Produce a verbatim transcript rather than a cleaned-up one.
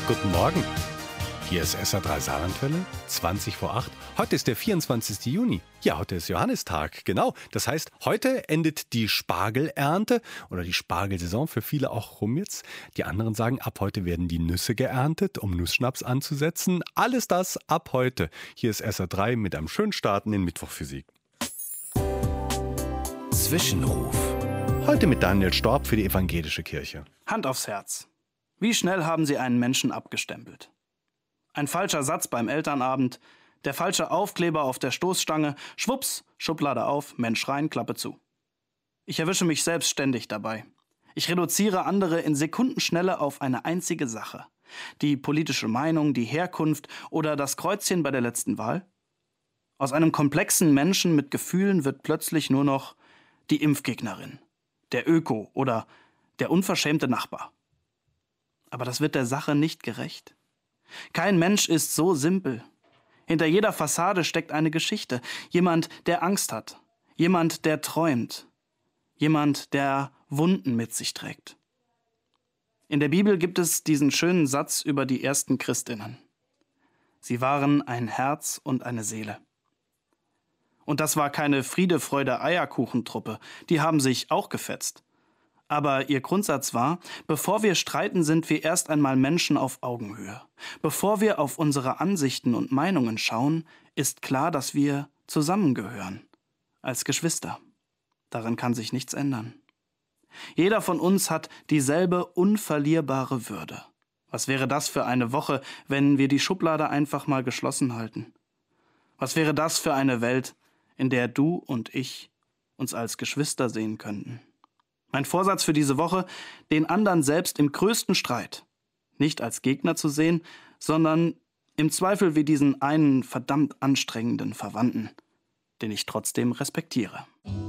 Guten Morgen. Hier ist S R drei Saarlandwelle, zwanzig vor acht. Heute ist der vierundzwanzigste Juni. Ja, heute ist Johannistag, genau. Das heißt, heute endet die Spargelernte oder die Spargelsaison, für viele auch rum jetzt. Die anderen sagen, ab heute werden die Nüsse geerntet, um Nussschnaps anzusetzen. Alles das ab heute. Hier ist S R drei mit einem schönen Start in den Mittwoch für Sie. Zwischenruf. Heute mit Daniel Storb für die Evangelische Kirche. Hand aufs Herz. Wie schnell haben Sie einen Menschen abgestempelt? Ein falscher Satz beim Elternabend, der falsche Aufkleber auf der Stoßstange, schwupps, Schublade auf, Mensch rein, Klappe zu. Ich erwische mich selbst ständig dabei. Ich reduziere andere in Sekundenschnelle auf eine einzige Sache. Die politische Meinung, die Herkunft oder das Kreuzchen bei der letzten Wahl. Aus einem komplexen Menschen mit Gefühlen wird plötzlich nur noch die Impfgegnerin, der Öko oder der unverschämte Nachbar. Aber das wird der Sache nicht gerecht. Kein Mensch ist so simpel. Hinter jeder Fassade steckt eine Geschichte. Jemand, der Angst hat. Jemand, der träumt. Jemand, der Wunden mit sich trägt. In der Bibel gibt es diesen schönen Satz über die ersten Christinnen. Sie waren ein Herz und eine Seele. Und das war keine Friede, Freude, Eierkuchentruppe. Die haben sich auch gefetzt. Aber ihr Grundsatz war, bevor wir streiten, sind wir erst einmal Menschen auf Augenhöhe. Bevor wir auf unsere Ansichten und Meinungen schauen, ist klar, dass wir zusammengehören, als Geschwister. Daran kann sich nichts ändern. Jeder von uns hat dieselbe unverlierbare Würde. Was wäre das für eine Woche, wenn wir die Schublade einfach mal geschlossen halten? Was wäre das für eine Welt, in der du und ich uns als Geschwister sehen könnten? Mein Vorsatz für diese Woche, den anderen selbst im größten Streit nicht als Gegner zu sehen, sondern im Zweifel wie diesen einen verdammt anstrengenden Verwandten, den ich trotzdem respektiere.